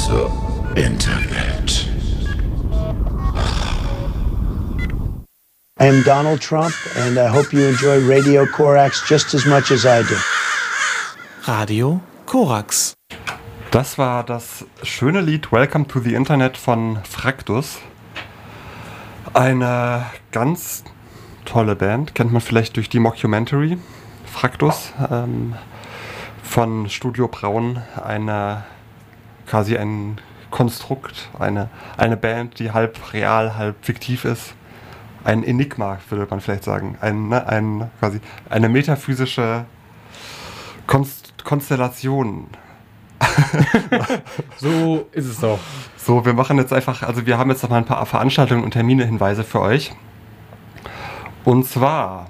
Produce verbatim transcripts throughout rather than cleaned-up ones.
The Internet. I am Donald Trump and I hope you enjoy Radio Korax just as much as I do. Radio Korax. Das war das schöne Lied Welcome to the Internet von Fraktus. Eine ganz tolle Band, kennt man vielleicht durch die Mockumentary. Fraktus ähm, von Studio Braun, eine quasi ein Konstrukt, eine, eine Band, die halb real, halb fiktiv ist. Ein Enigma, würde man vielleicht sagen. Ein, ne, ein, quasi eine metaphysische Konst- Konstellation. So ist es doch. So, wir machen jetzt einfach, also wir haben jetzt noch mal ein paar Veranstaltungen und Termine-Hinweise für euch. Und zwar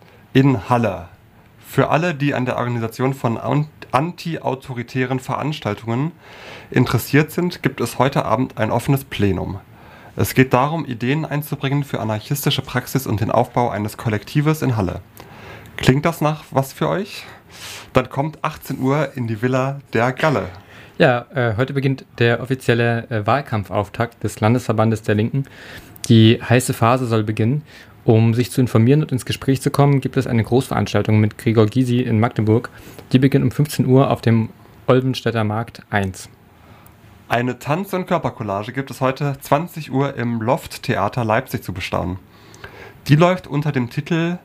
in Halle. Für alle, die an der Organisation von anti-autoritären Veranstaltungen interessiert sind, gibt es heute Abend ein offenes Plenum. Es geht darum, Ideen einzubringen für anarchistische Praxis und den Aufbau eines Kollektives in Halle. Klingt das nach was für euch? Dann kommt achtzehn Uhr in die Villa der Galle. Ja, äh, heute beginnt der offizielle äh, Wahlkampfauftakt des Landesverbandes der Linken. Die heiße Phase soll beginnen. Um sich zu informieren und ins Gespräch zu kommen, gibt es eine Großveranstaltung mit Gregor Gysi in Magdeburg. Die beginnt um fünfzehn Uhr auf dem Olvenstädter Markt eins. Eine Tanz- und Körpercollage gibt es heute zwanzig Uhr im Loft-Theater Leipzig zu bestaunen. Die läuft unter dem Titel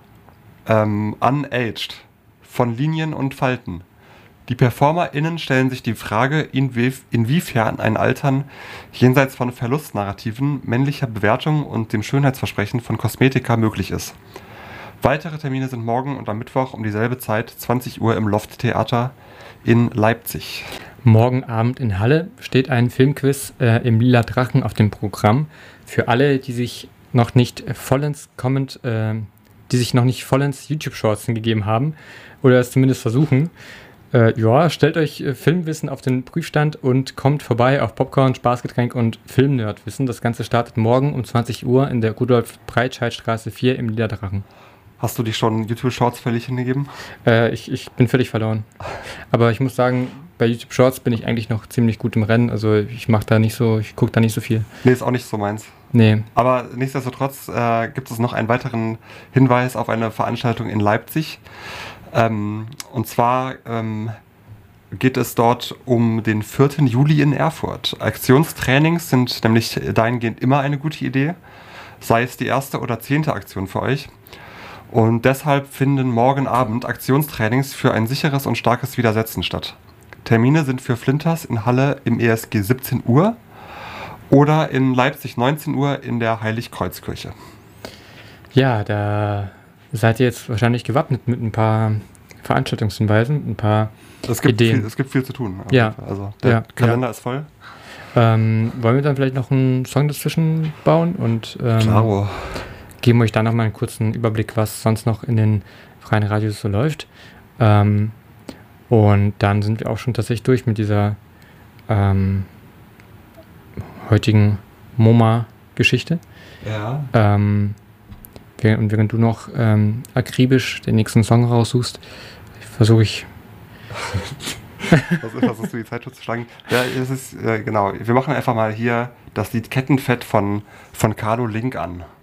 ähm, Unaged von Linien und Falten. Die PerformerInnen stellen sich die Frage, inwie- inwiefern ein Altern jenseits von Verlustnarrativen, männlicher Bewertung und dem Schönheitsversprechen von Kosmetika möglich ist. Weitere Termine sind morgen und am Mittwoch um dieselbe Zeit, zwanzig Uhr im Loft-Theater in Leipzig. Morgen Abend in Halle steht ein Filmquiz äh, im Lila Drachen auf dem Programm. Für alle, die sich noch nicht vollends comment, äh, die sich noch nicht vollends YouTube-Shorts hingegeben haben oder es zumindest versuchen. Äh, ja, stellt euch äh, Filmwissen auf den Prüfstand und kommt vorbei auf Popcorn, Spaßgetränk und Filmnerdwissen. Das Ganze startet morgen um zwanzig Uhr in der Rudolf-Breitscheid-Straße vier im Lila Drachen. Hast du die schon YouTube-Shorts völlig hingegeben? Äh, ich, ich bin völlig verloren. Aber ich muss sagen, bei YouTube Shorts bin ich eigentlich noch ziemlich gut im Rennen. Also ich mache da nicht so, ich gucke da nicht so viel. Nee, ist auch nicht so meins. Nee. Aber nichtsdestotrotz äh, gibt es noch einen weiteren Hinweis auf eine Veranstaltung in Leipzig. Ähm, und zwar ähm, geht es dort um den vierten Juli in Erfurt. Aktionstrainings sind nämlich dahingehend immer eine gute Idee, sei es die erste oder zehnte Aktion für euch. Und deshalb finden morgen Abend Aktionstrainings für ein sicheres und starkes Widersetzen statt. Termine sind für Flinters in Halle im E S G siebzehn Uhr oder in Leipzig neunzehn Uhr in der Heiligkreuzkirche. Ja, da seid ihr jetzt wahrscheinlich gewappnet mit ein paar Veranstaltungshinweisen, ein paar es gibt Ideen. Viel, es gibt viel zu tun. Ja. Also der ja, Kalender ja. ist voll. Ähm, wollen wir dann vielleicht noch einen Song dazwischen bauen und ähm, Klaro. geben euch dann noch mal einen kurzen Überblick, was sonst noch in den freien Radios so läuft. Ähm, und dann sind wir auch schon tatsächlich durch mit dieser ähm, heutigen MoMA-Geschichte. Ja. Ähm, und während du noch ähm, akribisch den nächsten Song raussuchst, versuche ich... Was versuchst du die Zeit totzuschlagen? Ja, es ist, äh, genau. Wir machen einfach mal hier das Lied Kettenfett von, von Carlo Link an.